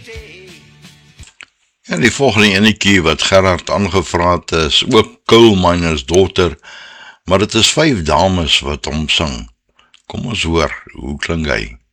Ja, die volgende enetjie wat Gerard aangevra het is ook Coal Miner's Daughter, maar dit is 5 dames wat hom sing. Kom ons hoor, hoe klink hy?